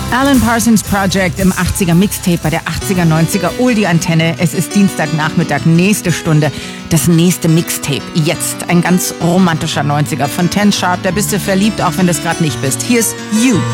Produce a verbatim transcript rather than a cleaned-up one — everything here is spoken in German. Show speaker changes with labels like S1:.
S1: Alan Parsons Project im achtziger Mixtape bei der achtziger, neunziger Oldie Antenne. Es ist Dienstagnachmittag, nächste Stunde, das nächste Mixtape. Jetzt ein ganz romantischer neunziger von Ten Sharp. Da bist du verliebt, auch wenn du es gerade nicht bist. Hier ist You.